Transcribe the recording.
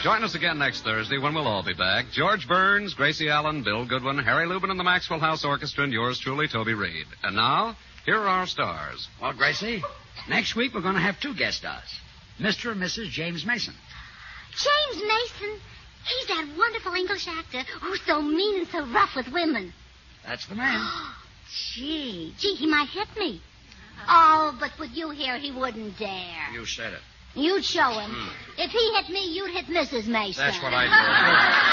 Join us again next Thursday when we'll all be back. George Burns, Gracie Allen, Bill Goodwin, Harry Lubin, and the Maxwell House Orchestra, and yours truly, Toby Reed. And now, here are our stars. Well, Gracie, next week we're going to have 2 guest stars. Mr. and Mrs. James Mason. James Mason? He's that wonderful English actor who's so mean and so rough with women. That's the man. Gee, he might hit me. Oh, but with you here, he wouldn't dare. You said it. You'd show him. If he hit me, you'd hit Mrs. Mason. That's what I do.